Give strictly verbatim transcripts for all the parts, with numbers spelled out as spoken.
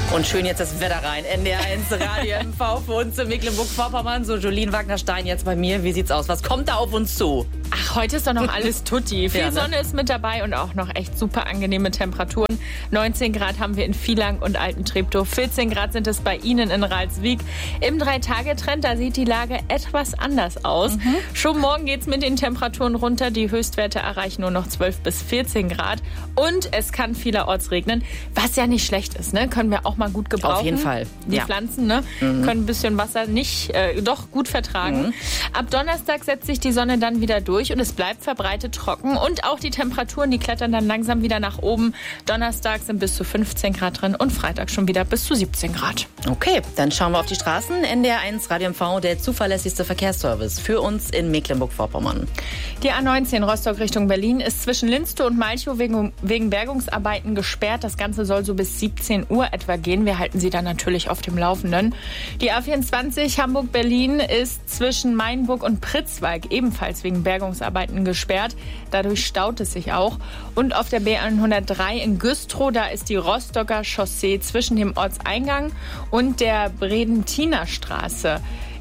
Und schön jetzt das Wetter rein. N D R eins Radio M V für uns in Mecklenburg-Vorpommern. So, Jolien Wagner-Stein jetzt bei mir. Wie sieht's aus? Was kommt da auf uns zu? Ach, heute ist doch noch alles tutti. Viel Ja, ne? Sonne ist mit dabei und auch noch echt super angenehme Temperaturen. neunzehn Grad haben wir in Vielang und Alten-Treptow. vierzehn Grad sind es bei Ihnen in Ralswiek. Im Drei-Tage-Trend, da sieht die Lage etwas anders aus. Mhm. Schon morgen geht's mit den Temperaturen runter. Die Höchstwerte erreichen nur noch zwölf bis vierzehn Grad. Und es kann vielerorts regnen, was ja nicht schlecht ist, ne? Können wir auch mal gut gebrauchen. Auf jeden Fall. Die Ja. Pflanzen, ne? Mhm. Können ein bisschen Wasser nicht, äh, doch gut vertragen. Mhm. Ab Donnerstag setzt sich die Sonne dann wieder durch und es bleibt verbreitet trocken. Und auch die Temperaturen, die klettern dann langsam wieder nach oben. Donnerstag sind bis zu fünfzehn Grad drin und Freitag schon wieder bis zu siebzehn Grad. Okay, dann schauen wir auf die Straßen. N D R eins Radio M V, der zuverlässigste Verkehrsservice für uns in Mecklenburg-Vorpommern. Die A neunzehn Rostock Richtung Berlin ist zwischen Linstow und Malchow wegen, wegen Bergungsarbeiten gesperrt. Das Ganze soll so bis siebzehn Uhr etwa gehen. Wir halten Sie dann natürlich auf dem Laufenden. Die A vierundzwanzig Hamburg-Berlin ist zwischen Mainburg und Pritzwalk ebenfalls wegen Bergungsarbeiten gesperrt. Dadurch staut es sich auch. Und auf der B hundertdrei in Güstrow, da ist die Rostocker Chaussee zwischen dem Ortseingang und der Bredentiner Straße.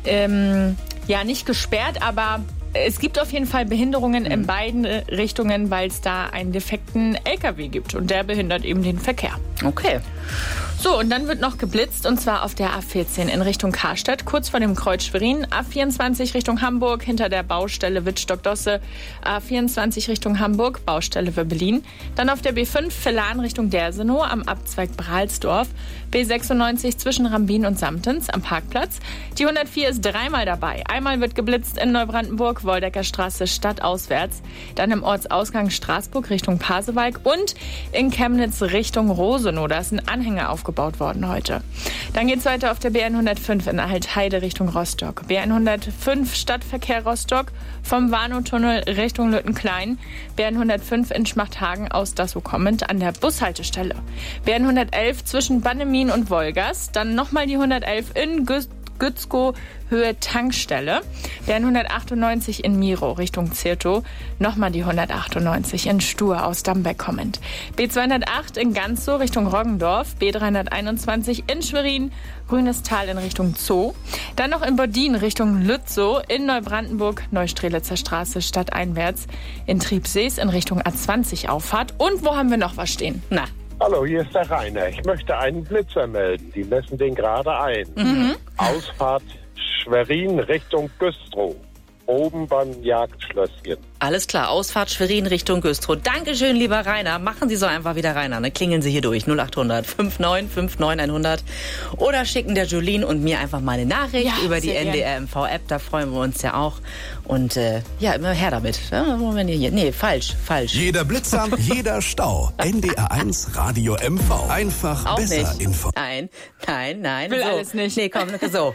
Ähm, ja, nicht gesperrt, aber es gibt auf jeden Fall Behinderungen mhm. in beiden Richtungen, weil es da einen defekten L K W gibt. Und der behindert eben den Verkehr. Okay. So, und dann wird noch geblitzt, und zwar auf der A vierzehn in Richtung Karstadt, kurz vor dem Kreuz Schwerin. A vierundzwanzig Richtung Hamburg, hinter der Baustelle Wittstock-Dosse. A vierundzwanzig Richtung Hamburg, Baustelle Wöbbelin. Dann auf der B fünf Verlan Richtung Dersenow am Abzweig Brahlsdorf. B sechsundneunzig zwischen Rambin und Samtens am Parkplatz. Die hundertvier ist dreimal dabei. Einmal wird geblitzt in Neubrandenburg, Woldecker Straße stadtauswärts. Dann im Ortsausgang Straßburg Richtung Pasewalk und in Chemnitz Richtung Rosenow. Da ist ein Anhänger aufgebaut worden heute. Dann geht es weiter auf der B hundertfünf in Altheide Richtung Rostock. B hundertfünf Stadtverkehr Rostock vom Warnow-Tunnel Richtung Lüttenklein. B hundertfünf in Schmachthagen aus Dassow kommend an der Bushaltestelle. B hundertelf zwischen Bannemin und Wolgast. Dann nochmal die hundertelf in Güst Gützkow, Höhe Tankstelle. B hundertachtundneunzig in Miro Richtung Zirtow. Nochmal die hundertachtundneunzig in Stur aus Dambeck kommend. B zweihundertacht in Ganzow Richtung Roggendorf. B dreihunderteinundzwanzig in Schwerin, Grünestal in Richtung Zoo. Dann noch in Bodin Richtung Lützow. In Neubrandenburg, Neustrelitzer Straße stadteinwärts. In Triebsees in Richtung A zwanzig Auffahrt. Und wo haben wir noch was stehen? Na. Hallo, hier ist der Rainer. Ich möchte einen Blitzer melden. Die messen den gerade ein. Mhm. Ausfahrt Schwerin Richtung Güstrow. Oben beim Jagdschlösschen. Alles klar, Ausfahrt Schwerin Richtung Güstrow. Dankeschön, lieber Rainer. Machen Sie so einfach wieder Rainer, ne? Klingeln Sie hier durch. null achthundert neunundfünfzig neunundfünfzig hundert. Oder schicken der Jolien und mir einfach mal eine Nachricht Ja, über die sehr N D R M V-App. Da freuen wir uns ja auch. Und äh, ja, immer her damit. Ja, wollen wir hier. Nee, falsch, falsch. Jeder Blitzer, jeder Stau. N D R eins Radio M V. Einfach Auch besser nicht. Info. Nein, nein, nein. Will so. alles nicht. Nee, komm, so.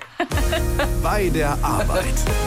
Bei der Arbeit.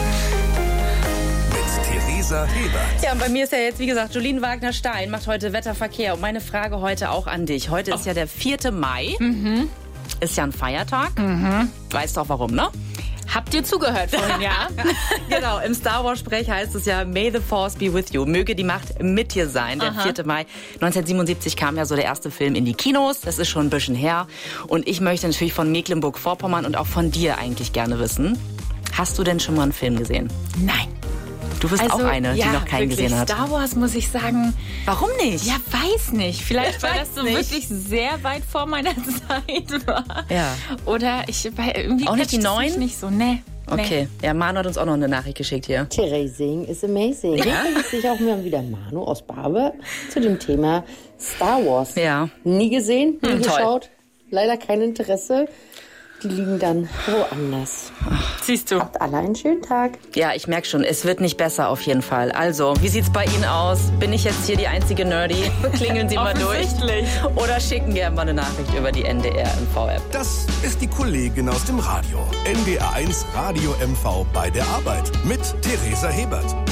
Theresa Hebert. Ja, und bei mir ist ja jetzt, wie gesagt, Jolien Wagner-Stein macht heute Wetterverkehr. Und meine Frage heute auch an dich. Heute ist ja der vierte Mai. Mhm. Ist ja ein Feiertag. Mhm. Weißt doch warum, ne? Habt ihr zugehört vorhin, ja? Genau, im Star Wars-Sprech heißt es ja, May the Force be with you. Möge die Macht mit dir sein. Der Aha. vierte Mai neunzehnhundertsiebenundsiebzig kam ja so der erste Film in die Kinos. Das ist schon ein bisschen her. Und ich möchte natürlich von Mecklenburg-Vorpommern und auch von dir eigentlich gerne wissen. Hast du denn schon mal einen Film gesehen? Nein. Du bist Also, auch eine, ja, die noch keinen wirklich, gesehen hat. Star Wars, muss ich sagen, Warum nicht? ja, weiß nicht. Vielleicht, Ich weil weiß das so nicht. wirklich sehr weit vor meiner Zeit war. Ja. Oder ich, weil irgendwie Auch nicht die catcht es neuen? mich nicht so, ne. Okay, ja, Manu hat uns auch noch eine Nachricht geschickt hier. Terracing is amazing. Hier meldet sich auch mal wieder Manu aus Barbe zu dem Thema Star Wars. Ja. Nie gesehen, nie Hm, toll. geschaut, leider kein Interesse. Die liegen dann woanders. Siehst du. Habt alle einen schönen Tag. Ja, ich merke schon, es wird nicht besser auf jeden Fall. Also, wie sieht's bei Ihnen aus? Bin ich jetzt hier die einzige Nerdy? Klingeln Sie mal durch. Offensichtlich. Oder schicken gerne mal eine Nachricht über die N D R M V-App. Das ist die Kollegin aus dem Radio. N D R eins Radio M V bei der Arbeit mit Theresa Hebert.